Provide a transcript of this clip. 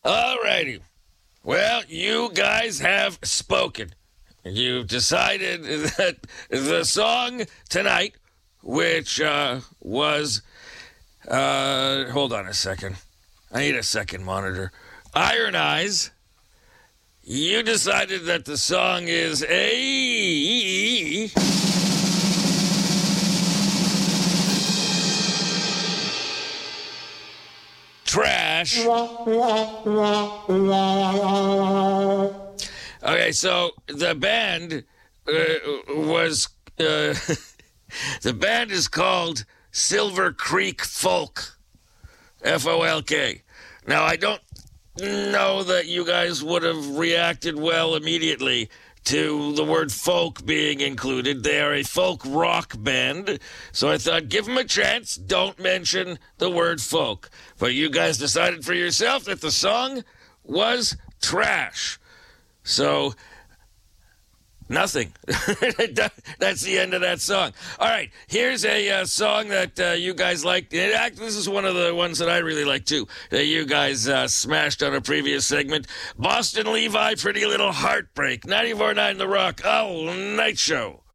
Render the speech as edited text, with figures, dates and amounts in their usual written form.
All righty. Well, you guys have spoken. You've decided that the song tonight, which was, hold on a second. I need a second monitor. Iron Eyes. You decided that the song is a... trash. Okay, so the band was... the band is called Silver Creek Folk. Folk. Now, I don't know that you guys would have reacted well immediately to the word folk being included. They are a folk rock band, so I thought give them a chance. Don't mention the word folk. But you guys decided for yourself that the song was trash. So... nothing. That's the end of that song. All right, here's a song that you guys liked. This is one of the ones that I really like, too, that you guys smashed on a previous segment. Boston Levi, Pretty Little Heartbreak, 94.9 The Rock, all night show.